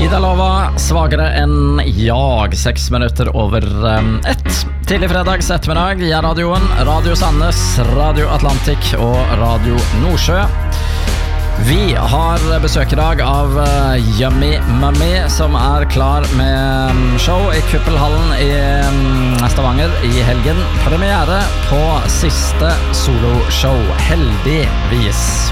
Ida Lova, svagere enn jag, 6 minutter over 1. Tidlig fredags ettermiddag i radioen, Radio Sandnes, Radio Atlantic og Radio Nordsjø. Vi har besøk i dag av Yummy Mummy, som klar med show i Kuppelhallen i Stavanger i helgen. Premiere på siste soloshow, heldigvis.